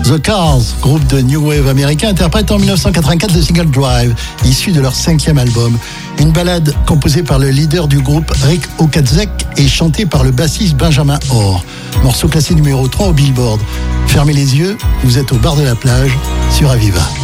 The Cars, groupe de New Wave américain, interprète en 1984 le single Drive, issu de leur 5e album. Une ballade composée par le leader du groupe Rick Ocasek et chantée par le bassiste Benjamin Orr. Morceau classé numéro 3 au Billboard. Fermez les yeux, vous êtes au bar de la plage sur Aviva.